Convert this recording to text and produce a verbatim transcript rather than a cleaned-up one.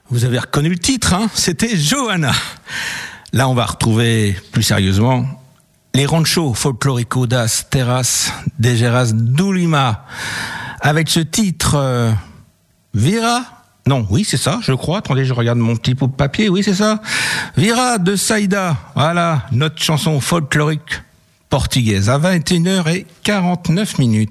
Vous avez reconnu le titre, hein ? C'était Johanna. Là, on va retrouver plus sérieusement les ranchos folklorico das terras de Geras do Lima avec ce titre euh, Vira. Non, oui, c'est ça, je crois. Attendez, je regarde mon petit bout de papier. Oui, c'est ça. Vira de Saïda. Voilà, notre chanson folklorique portugaise à vingt et une heures quarante-neuf minutes.